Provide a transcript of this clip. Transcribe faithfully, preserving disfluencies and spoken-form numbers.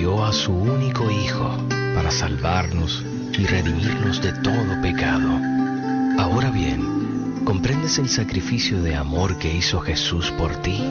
envió a su único Hijo para salvarnos y redimirnos de todo pecado. Ahora bien, ¿comprendes el sacrificio de amor que hizo Jesús por ti?